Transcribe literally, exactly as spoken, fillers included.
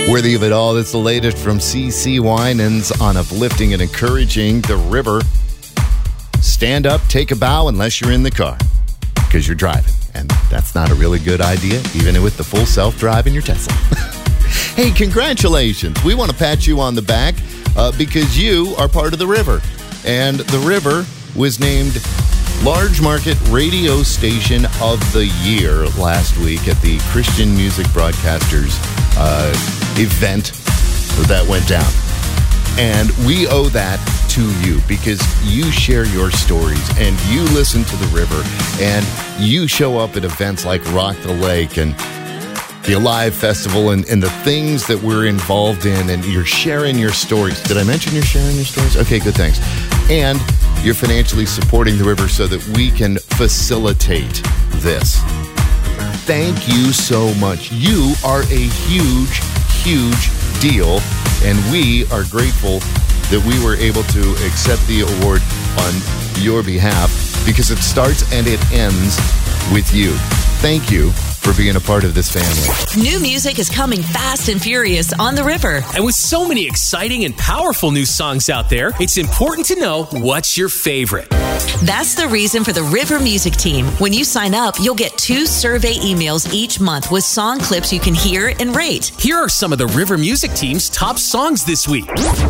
Worthy of it all, that's the latest from C C Winans on uplifting and encouraging the river. Stand up, take a bow, unless you're in the car, because you're driving. And that's not a really good idea, even with the full self-drive in your Tesla. Hey, congratulations. We want to pat you on the back uh, because you are part of the river. And the river was named Large Market Radio Station of the Year last week at the Christian Music Broadcasters uh, event that went down. And we owe that to you because you share your stories and you listen to the river and you show up at events like Rock the Lake and the Alive Festival and, and the things that we're involved in, and you're sharing your stories. Did I mention you're sharing your stories? Okay, good, thanks. And you're financially supporting the river so that we can facilitate this. Thank you so much. You are a huge, huge deal, and we are grateful that we were able to accept the award on your behalf because it starts and it ends with you. Thank you for being a part of this family. New music is coming fast and furious on the river. And with so many exciting and powerful new songs out there, it's important to know what's your favorite. That's the reason for the River Music Team. When you sign up, you'll get two survey emails each month with song clips you can hear and rate. Here are some of the River Music Team's top songs this week.